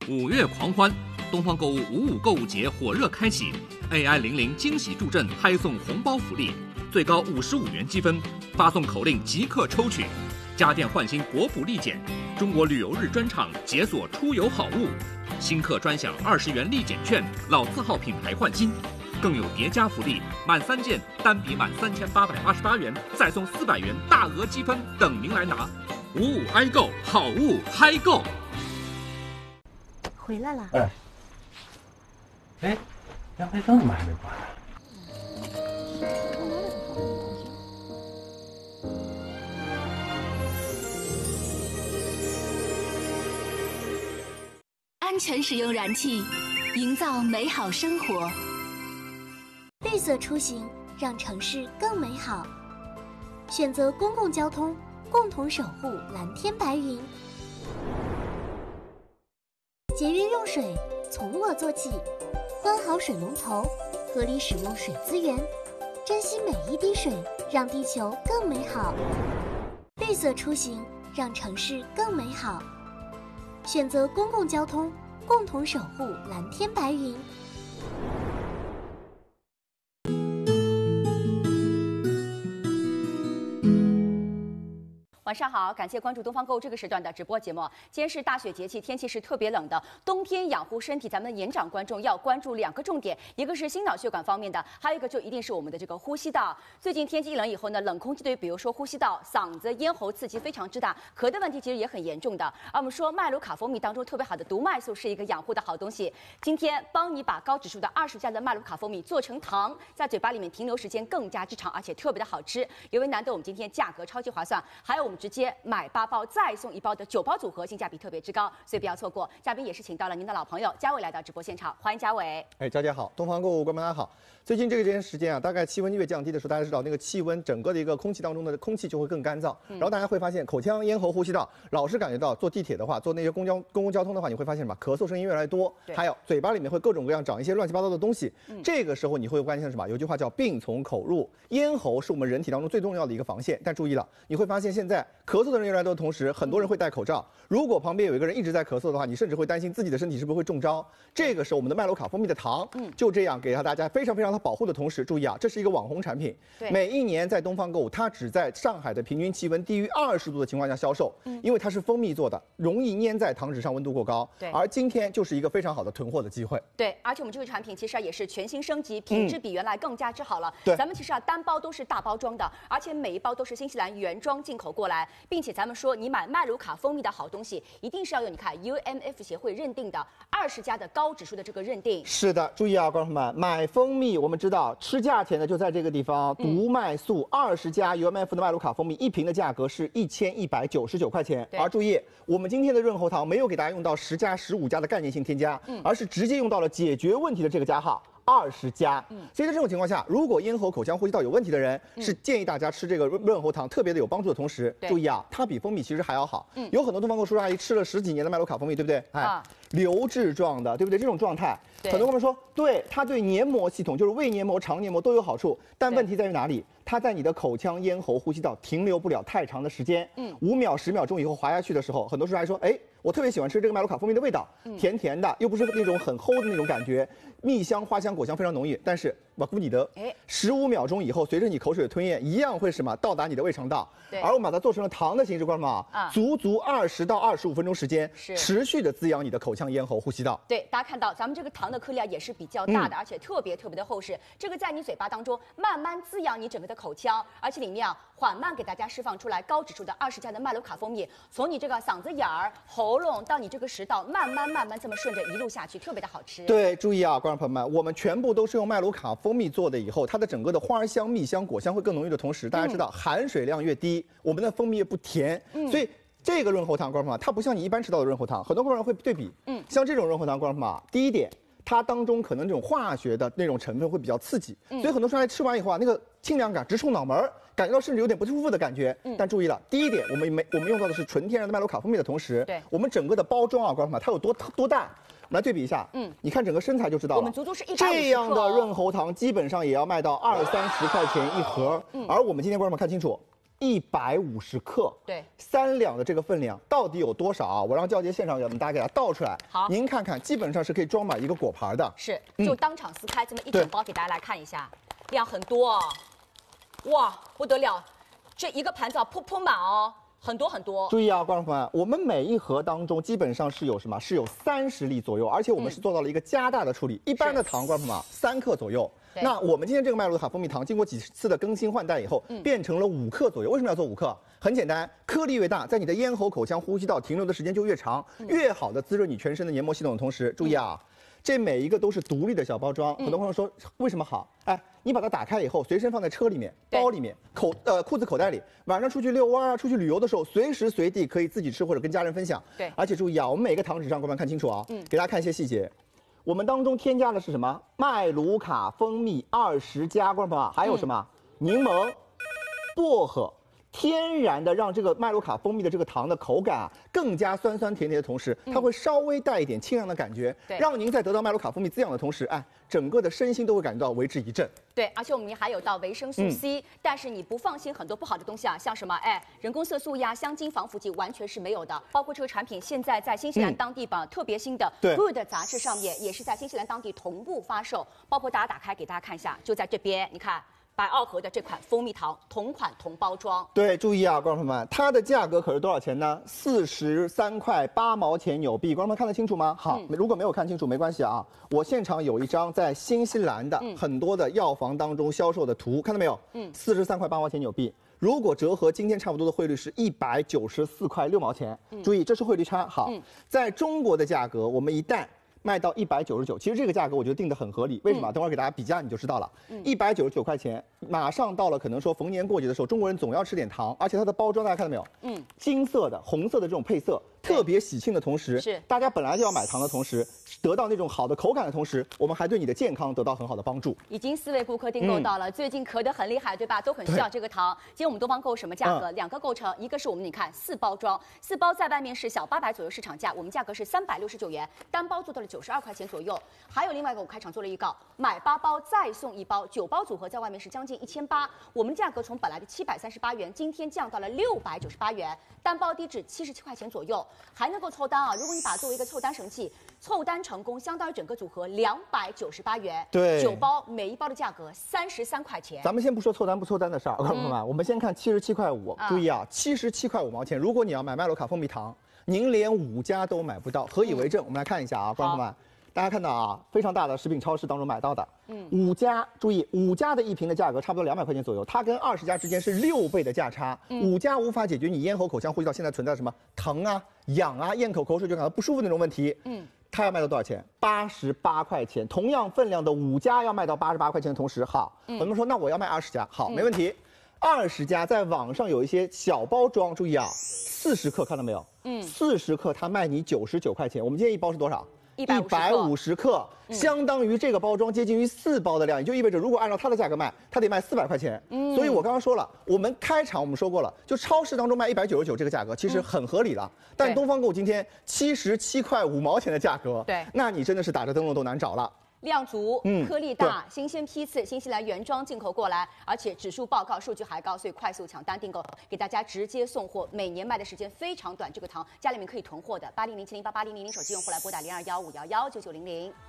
5月狂欢，东方购物55购物节火热开启 ，AI00惊喜助阵，拍送红包福利，最高55元积分，发送口令即刻抽取，家电换新国补立减，中国旅游日专场解锁出游好物，新客专享20元立减券，老字号品牌换新。更有叠加福利，满3件单笔满3888元，再送400元大额积分等您来拿。55爱购，好物嗨购。 回来了。 阳台灯怎么还没关呢？ 安全使用燃气，营造美好生活。 绿色出行，让城市更美好。选择公共交通，共同守护蓝天白云。节约用水，从我做起。关好水龙头，合理使用水资源，珍惜每一滴水，让地球更美好。绿色出行，让城市更美好。选择公共交通，共同守护蓝天白云。 晚上好，感谢关注东方购物这个时段的直播节目。今天是大雪节气，天气是特别冷的，冬天养护身体，咱们的年长观众要关注2个重点，一个是心脑血管方面的，还有一个就一定是我们的这个呼吸道。最近天气一冷以后呢，冷空气对于比如说呼吸道、嗓子、咽喉刺激非常之大，咳的问题其实也很严重的。而我们说麦卢卡蜂蜜当中特别好的毒麦素是一个养护的好东西，今天帮你把高指数的20加的麦卢卡蜂蜜做成糖，在嘴巴里面停留时间更加之长，而且特别的好吃。因为难得我们今天价格超级划算，还有我们直接买8包再送1包的9包组合，性价比特别之高，所以不要错过。嘉宾也是请到了您的老朋友嘉伟来到直播现场，欢迎嘉伟。 佳姐好，东方购物观众大家好。最近这段时间啊，大概气温越降低的时候，大家知道那个气温整个的一个空气当中的空气就会更干燥，然后大家会发现口腔、咽喉、呼吸道，老是感觉到坐地铁的话，坐那些公共交通的话，你会发现什么？咳嗽声音越来越多，还有嘴巴里面会各种各样长一些乱七八糟的东西。这个时候你会发现什么？有句话叫病从口入，咽喉是我们人体当中最重要的一个防线。但注意了，你会发现现在咳嗽的人越来越多的同时，很多人会戴口罩。如果旁边有一个人一直在咳嗽的话，你甚至会担心自己的身体是不是会中招。这个时候我们的麦卢卡蜂蜜的糖，就这样给大家非常非常的保护的同时，注意啊，这是一个网红产品。每一年在东方购物，它只在上海的平均气温低于20度的情况下销售，因为它是蜂蜜做的，容易粘在糖纸上，温度过高。而今天就是一个非常好的囤货的机会。 对，而且我们这个产品其实也是全新升级，品质比原来更加之好了。咱们其实单包都是大包装的，而且每一包都是新西兰原装进口过来，并且咱们说你买麦卢卡蜂蜜的好东西，一定是要有你看 UMF 协会认定的20加的高指数的这个认定。是的， 注意啊，观众朋友们，买蜂蜜我们知道吃价钱的就在这个地方，毒麦素20加 UMF 的麦卢卡蜂蜜1瓶的价格是1199块钱。而注意，我们今天的润喉糖没有给大家用到10加、15加的概念性添加，而是直接用到了解决问题的这个加号。20加，所以在这种情况下，如果咽喉、口腔、呼吸道有问题的人，是建议大家吃这个润喉糖，特别的有帮助的同时，注意啊，它比蜂蜜其实还要好。有很多东方购叔叔阿姨吃了10几年的麦卢卡蜂蜜，对不对？流质状的，对不对？这种状态，很多朋友说，对，它对黏膜系统，就是胃黏膜、肠黏膜都有好处，但问题在于哪里？它在你的口腔、咽喉、呼吸道停留不了太长的时间，5秒、10秒钟以后滑下去的时候，很多叔叔阿姨说，我特别喜欢吃这个麦卢卡蜂蜜的味道，甜甜的，又不是那种很齁的那种感觉，蜜香、花香、果香非常浓郁，但是我估你的，15秒钟以后，随着你口水的吞咽，一样会什么到达你的胃肠道，而我们把它做成了糖的形式，观众们啊，足20到25分钟时间，持续的滋养你的口腔、咽喉、呼吸道。 对，大家看到咱们这个糖的颗粒啊也是比较大的，而且特别的厚实，这个在你嘴巴当中慢慢滋养你整个的口腔，而且里面啊缓慢给大家释放出来高指数的20加的麦卢卡蜂蜜，从你这个嗓子眼儿、喉咙到你这个食道，慢慢这么顺着一路下去，特别的好吃。 对，注意啊，观众朋友们，我们全部都是用麦卢卡蜂蜜做的，以后它的整个的花香、蜜香、果香会更浓郁的同时，大家知道含水量越低，我们的蜂蜜越不甜，所以这个润喉糖，观众朋友们，它不像你一般吃到的润喉糖，很多观众会对比，像这种润喉糖，观众朋友们，第一点，它当中可能这种化学的那种成分会比较刺激，所以很多人吃完以后啊，那个清凉感直冲脑门，感觉到甚至有点不舒服的感觉。但注意了，第一点，我们用到的是纯天然的麦卢卡蜂蜜的同时，我们整个的包装啊，观众们，它有多大？我们来对比一下，你看整个身材就知道了。 我们足足是150克这样的润喉糖基本上也要卖到20-30块钱一盒，而我们今天观众们看清楚。 150克， 对 ，3两的这个分量到底有多少啊？我让教洁现场给我们大家给它倒出来。 好， 您看看，基本上是可以装满一个果盘的。 是，就当场撕开这么一整包给大家来看一下，量很多哦，哇，不得了，这一个盘子啊铺满哦。很多很多， 注意啊，观众朋友们，我们每一盒当中基本上是有什么？是有30粒左右，而且我们是做到了一个加大的处理。一般的糖，观众朋友们3克左右。那我们今天这个麦卢卡蜂蜜糖，经过几次的更新换代以后，变成了5克左右。为什么要做5克？很简单，颗粒越大，在你的咽喉、口腔、呼吸道停留的时间就越长，越好的滋润你全身的黏膜系统的同时，注意啊。这每一个都是独立的小包装，很多朋友说为什么好？哎，你把它打开以后，随身放在车里面、包里面、裤子口袋里，晚上出去遛弯啊、出去旅游的时候，随时随地可以自己吃或者跟家人分享。 对， 而且注意啊，我们每个糖纸上，各位看清楚啊，给大家看一些细节。我们当中添加的是什么？麦卢卡蜂蜜20加，观众朋友，还有什么？柠檬、薄荷。天然的让这个麦卢卡蜂蜜的这个糖的口感啊更加酸酸甜甜的同时，它会稍微带一点清凉的感觉，让您在得到麦卢卡蜂蜜滋养的同时，哎，整个的身心都会感觉到为之一振。 对，而且我们还有到维生素 C，但是你不放心很多不好的东西啊，像什么人工色素呀、香精、防腐剂完全是没有的。包括这个产品现在在新西兰当地吧，特别新的 Good 杂志上面也是在新西兰当地同步发售，包括大家打开给大家看一下，就在这边，你看。120盒的这款蜂蜜糖，同款同包装。 对，注意啊，观众朋友们，它的价格可是多少钱呢？43块8毛钱纽币。观众们看得清楚吗？好，如果没有看清楚没关系啊，我现场有一张在新西兰的很多的药房当中销售的图，看到没有？43块8毛钱纽币。如果折合今天差不多的汇率是194块6毛钱。注意，这是汇率差。好，在中国的价格，我们一旦卖到199，其实这个价格我觉得定得很合理。为什么？等会儿给大家比价你就知道了。199块钱，马上到了可能说逢年过节的时候，中国人总要吃点糖，而且它的包装大家看到没有？金色的、红色的这种配色，特别喜庆的同时， 是大家本来就要买糖的同时，得到那种好的口感的同时，我们还对你的健康得到很好的帮助。 已经4位顾客订购到了，最近咳得很厉害，对吧？都很需要这个糖。今天我们东方购什么价格？2个构成，一个是我们你看4包装，4包在外面是小800左右市场价，我们价格是369元，单包做到了92块钱左右。还有另外一个，我开场做了预告，买8包再送1包，9包组合在外面是将近1800，我们价格从本来的738元，今天降到了698元，单包低至77块钱左右，还能够凑单啊！如果你把它作为一个凑单神器，凑单成功，相当于整个组合298元， 对 ，9包每一包的价格33块钱。 咱们先不说凑单不凑单的事儿，观众朋友们，我们先看77块5，注意啊，77块5毛钱。如果你要买麦卢卡蜂蜜糖，您连5家都买不到，何以为证？我们来看一下啊，观众朋友们。大家看到啊，非常大的食品超市当中买到的，5家，注意5家的一瓶的价格差不多200块钱左右，它跟20家之间是6倍的价差。5家无法解决你咽喉、口腔、呼吸道现在存在什么疼啊、痒啊、咽口口水就感到不舒服的那种问题。它要卖到多少钱？88块钱。同样分量的5家要卖到88块钱的同时，好，我们说那我要卖20家，好，没问题。20家在网上有一些小包装，注意啊，40克看到没有？40克它卖你99块钱。我们今天一包是多少？150克，相当于这个包装接近于4包的量，也就意味着如果按照它的价格卖，它得卖400块钱。所以我刚刚说了，我们开场我们说过了，就超市当中卖199这个价格其实很合理了。但东方购今天77块5毛钱的价格， 对， 那你真的是打着灯笼都难找了。 量足，颗粒大，新鲜批次，新西兰原装进口过来，而且指数报告数据还高，所以快速抢单订购，给大家直接送货。每年卖的时间非常短，这个糖家里面可以囤货的。8007088000手机用户来拨打0215119900。